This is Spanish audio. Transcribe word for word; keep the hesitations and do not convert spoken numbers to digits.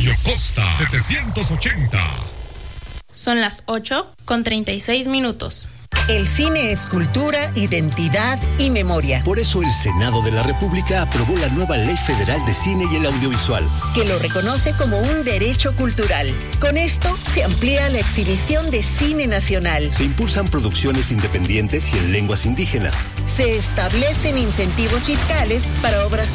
Octavio Costa, setecientos ochenta. Son las ocho con treinta y seis minutos. El cine es cultura, identidad y memoria. Por eso el Senado de la República aprobó la nueva Ley Federal de Cine y el Audiovisual, que lo reconoce como un derecho cultural. Con esto se amplía la exhibición de cine nacional. Se impulsan producciones independientes y en lenguas indígenas. Se establecen incentivos fiscales para obras